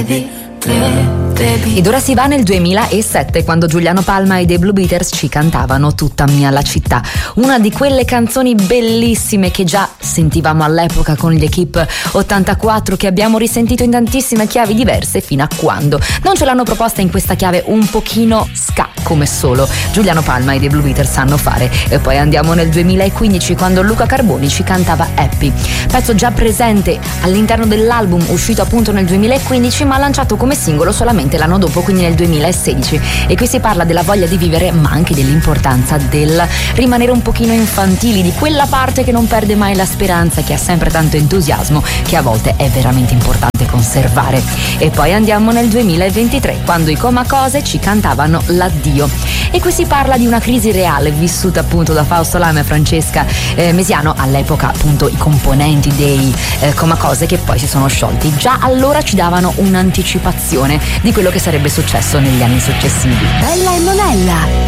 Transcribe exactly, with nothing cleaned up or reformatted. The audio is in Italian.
Ed ora si va nel duemilasette, quando Giuliano Palma e dei Blue Beaters ci cantavano Tutta mia la città, una di quelle canzoni bellissime che già sentivamo all'epoca con gli Equipe ottantaquattro, che abbiamo risentito in tantissime chiavi diverse fino a quando non ce l'hanno proposta in questa chiave un pochino ska, come solo Giuliano Palma e dei Blue Beaters sanno fare. E poi andiamo nel duemilaquindici, quando Luca Carboni ci cantava Happy, pezzo già presente all'interno dell'album uscito appunto nel duemilaquindici, ma lanciato come singolo solamente l'anno dopo, quindi nel duemilasedici. E qui si parla della voglia di vivere, ma anche dell'importanza del rimanere un pochino infantili, di quella parte che non perde mai la speranza, che ha sempre tanto entusiasmo, che a volte è veramente importante conservare. E poi andiamo nel duemilaventitré, quando i Comacose ci cantavano L'addio. E qui si parla di una crisi reale vissuta appunto da Fausto Lama e Francesca eh, Mesiano, all'epoca appunto i componenti dei eh, Comacose, che poi si sono sciolti. Già allora ci davano un'anticipazione di quello che sarebbe successo negli anni successivi. Bella e Monella.